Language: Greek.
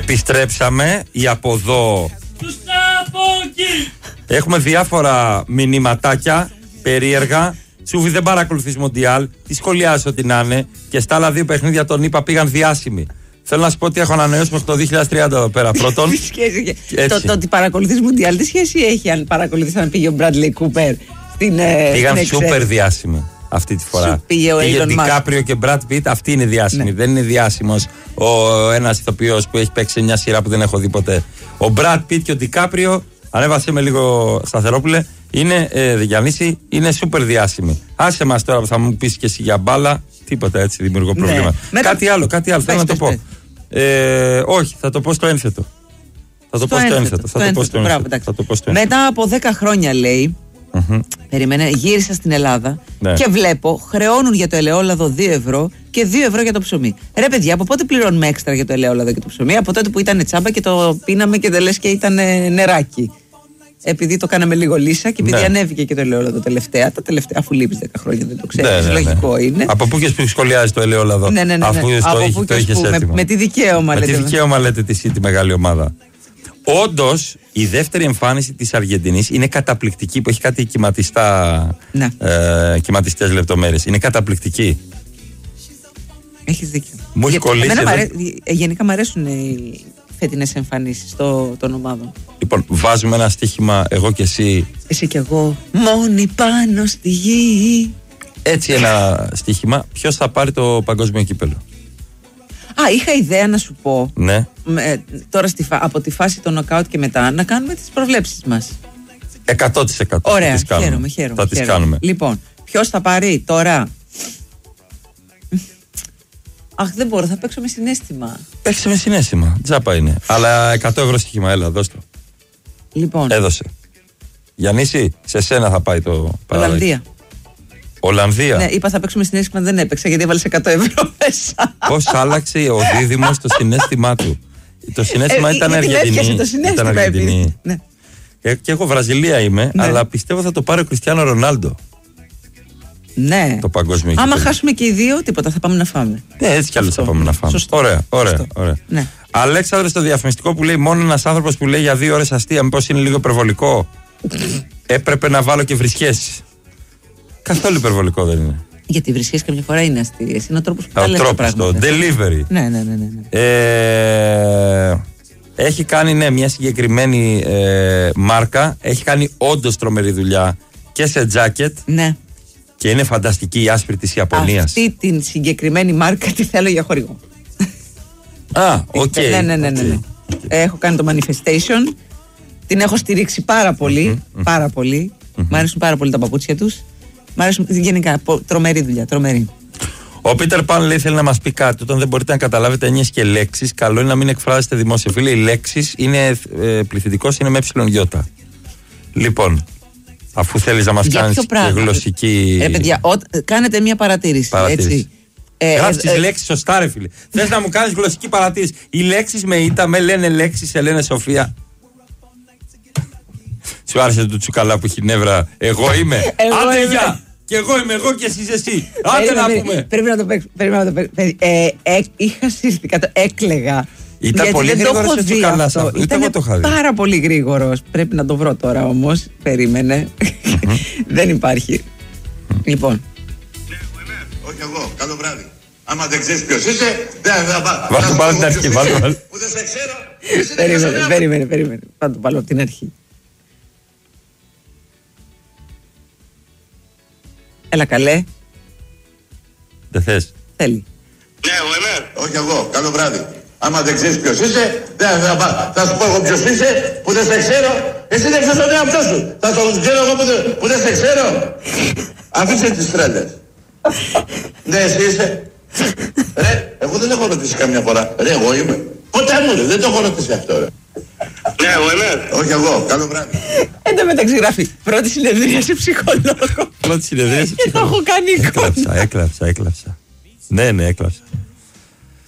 Επιστρέψαμε, η από εδώ. Έχουμε διάφορα μηνυματάκια περίεργα. Τσούβι, δεν παρακολουθείς Μοντιάλ. Τι σχολιάζεις ό,τι να είναι. Και στα άλλα δύο παιχνίδια τον είπα πήγαν διάσημοι. Θέλω να σου πω ότι έχω ανανεώσει μέχρι το 2030 εδώ πέρα. Πρώτον. Το ότι παρακολουθείς Μοντιάλ, τι σχέση έχει αν παρακολουθείς αν πήγε ο Μπράντλι Κούπερ στην. Πήγαν σούπερ διάσημοι αυτή τη φορά. Πήγε Ντικάπριο και Μπραντ Πιτ, αυτή είναι διάσημη. Ναι. Δεν είναι διάσημος ένας ηθοποιός που έχει παίξει μια σειρά που δεν έχω δει ποτέ. Ο Μπραντ Πιτ και ο Ντικάπριο, ανέβασε με λίγο Σταθερόπουλε, είναι Γιαννήση, είναι σούπερ διάσημοι. Άσε μας τώρα που θα μου πεις και εσύ για μπάλα. Τίποτα έτσι, δημιουργώ προβλήματα. Ναι. Κάτι άλλο, θέλω να το πω. Όχι, θα το πω στο ένθετο. Θα το πω στο ένθετο. Μετά από 10 χρόνια λέει, περίμενε, γύρισα στην Ελλάδα και βλέπω χρεώνουν για το ελαιόλαδο 2 ευρώ και 2 ευρώ για το ψωμί. Ρε παιδιά, από πότε πληρώνουμε έξτρα για το ελαιόλαδο και το ψωμί? Από τότε που ήταν τσάμπα και το πίναμε και δεν λες και ήταν νεράκι. Επειδή το κάναμε λίγο λύσα και επειδή ανέβηκε και το ελαιόλαδο τελευταία, αφού λείπεις 10 χρόνια δεν το ξέρεις, λογικό είναι. Από πού και σχολιάζει το ελαιόλαδο, αφού το είχες έτοιμο. Με τι δικαίωμα λέτε τη City μεγάλη ομάδα. Όντως, η δεύτερη εμφάνιση της Αργεντινής είναι καταπληκτική, που έχει κάτι κυματιστές λεπτομέρειες. Είναι καταπληκτική. Έχεις δίκιο. Μου έχει κολλήσει. Γενικά μου αρέσουν οι φετινές εμφανίσεις των ομάδων. Λοιπόν, βάζουμε ένα στοίχημα, εγώ και εσύ. Εσύ και εγώ. Μόνοι πάνω στη γη. Έτσι ένα στοίχημα. Ποιος θα πάρει το παγκόσμιο κύπελλο? Είχα ιδέα να σου πω. Ναι. Τώρα από τη φάση των νοκάουτ και μετά να κάνουμε τις προβλέψεις μας. 100%. Ωραία, χαίρομαι. Θα τις κάνουμε. Λοιπόν, ποιος θα πάρει τώρα? Αχ, δεν μπορώ, θα παίξω με συναίσθημα. Παίξε με συναίσθημα, τζάπα είναι. Αλλά 100 ευρώ στοίχημα, έλα, δώσ' το. Λοιπόν. Έδωσε. Γιαννήση, σε σένα θα πάει το παράδειγμα. Ολλανδία. Ναι, είπα θα παίξουμε συναίσθημα, δεν έπαιξα γιατί έβαλε 100 ευρώ μέσα. Πώς άλλαξε ο δίδυμος το συναίσθημά του? Το συναίσθημα ήταν Αργεντινή. Ναι. Και εγώ Βραζιλία είμαι, αλλά πιστεύω θα το πάρει ο Κριστιάνο Ρονάλντο. Ναι. Το παγκόσμιο. Άμα χάσουμε και οι δύο, τίποτα, θα πάμε να φάμε. Έτσι κι αλλιώς θα πάμε να φάμε. Σωστό. Ωραία. Ναι. Αλέξανδρος, στο διαφημιστικό που λέει μόνο ένας άνθρωπος που λέει για 2 ώρες αστεία, μήπως είναι λίγο υπερβολικό? Έπρεπε να βάλω και βρισχές. Καθόλου υπερβολικό δεν είναι. Γιατί οι βρισχές καμιά φορά είναι αστείες. Είναι ο τρόπος που τα λες τα πράγματα. Το delivery. Ναι. Έχει κάνει μια συγκεκριμένη μάρκα. Έχει κάνει όντως τρομερή δουλειά και σε τζάκετ. Ναι. Και είναι φανταστική η άσπρη της Ιαπωνίας. Αυτή την συγκεκριμένη μάρκα τη θέλω για χορηγό. Οκ. Ναι. Έχω κάνει το manifestation. Την έχω στηρίξει πάρα πολύ. Πάρα πολύ. Μ' αρέσουν πάρα πολύ τα παπούτσια τους. Μ' αρέσουν γενικά. Τρομερή δουλειά. Τρομερή. Ο Πίτερ Παν λέει θέλει να μας πει κάτι. Όταν δεν μπορείτε να καταλάβετε έννοιες και λέξεις, καλό είναι να μην εκφράζετε δημόσια. Φίλε, οι λέξεις είναι πληθυντικός, είναι με ΕΙ. Λοιπόν, αφού θέλεις να μας κάνεις και γλωσσική. Παιδιά, κάνετε μια παρατήρηση. Έτσι. Γράψεις τις λέξεις σωστά, ρε φίλε. Θες να μου κάνεις γλωσσική παρατήρηση? Οι λέξεις με ήττα, με λένε λέξεις, σε λένε Σοφία. Σου άρεσε το τσουκαλά που έχει νεύρα? Εγώ είμαι. Άντε γεια! Και εγώ είμαι εγώ και εσύ εσύ. Άντε να πούμε. Πρέπει να το παίξω. Είχα σύρθει κάτω, έκλαιγα. Ήταν πολύ γρήγορος ο τσουκαλάς. Ήταν πάρα πολύ γρήγορος. Πρέπει να το βρω τώρα όμως. Περίμενε. Δεν υπάρχει. Λοιπόν. Όχι εγώ, καλό βράδυ. Άμα δεν ξέρεις ποιος είσαι, δεν θα πάω. Βάλτε πάλι την αρχή, βάλτε. Που δεν σε ξέρω. Περίμενε. Θα το βάλω από την αρχή. Έλα καλέ. Δεν θες? Θέλει. Ναι, εγώ είμαι. Όχι εγώ, καλό βράδυ. Άμα δεν ξέρεις ποιος είσαι, δεν θα πάω. Θα σου πω εγώ ποιος είσαι, που δεν σε ξέρω. Εσύ δεν ξέρεις τον εαυτό σου. Θα τον ξέρω εγώ που δεν σε ξέρω. Αφήστε τις τρέλες. Ναι, εσύ είσαι. Ρε, εγώ δεν έχω ρωτήσει καμιά φορά. Ρε, εγώ είμαι. Ποτέ μου ρε, δεν το έχω ρωτήσει αυτό ρε. Ναι, εγώ είμαι. Όχι εγώ, καλό βράδυ. Εν τω μεταξύ γράφει πρώτη συνεδρίαση ψυχολόγο. Πρώτη συνεδρίαση ψυχολόγο. Και το έχω κάνει εικόνα. Έκλαψα. Ναι, έκλαψα.